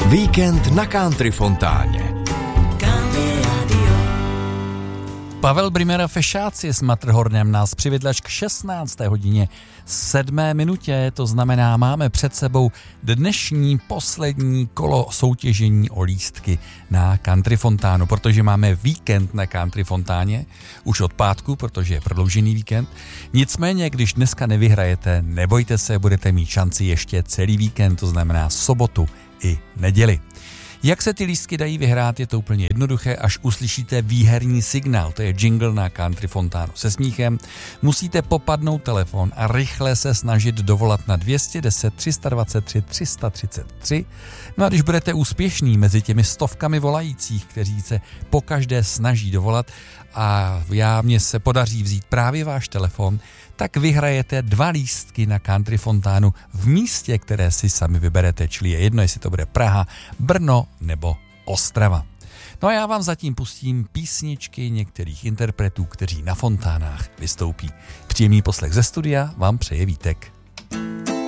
Víkend na Country Fontáně. Pavel Brimera Fešáci s Matterhornem nás přivedl až k 16. hodině 7. minutě, to znamená, máme před sebou dnešní poslední kolo soutěžení o lístky na Country Fontánu, protože máme víkend na Country Fontáně, už od pátku, protože je prodloužený víkend. Nicméně, když dneska nevyhrajete, nebojte se, budete mít šanci ještě celý víkend, to znamená sobotu i neděli. Jak se ty lístky dají vyhrát, je to úplně jednoduché, až uslyšíte výherní signál, to je jingle na Country Fontánu se smíchem, musíte popadnout telefon a rychle se snažit dovolat na 210 323 333. No a když budete úspěšní mezi těmi stovkami volajících, kteří se pokaždé snaží dovolat a mně se podaří vzít právě váš telefon, tak vyhrajete 2 lístky na Country Fontánu v místě, které si sami vyberete, čili je jedno, jestli to bude Praha, Brno nebo Ostrava. No a já vám zatím pustím písničky některých interpretů, kteří na fontánách vystoupí. Příjemný poslech ze studia vám přeje Vítek.